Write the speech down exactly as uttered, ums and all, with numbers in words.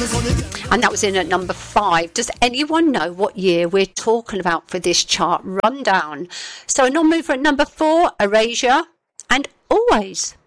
And that was in at number five. Does anyone know what year we're talking about for this chart rundown? So a non-mover at number four, Erasure, and Always.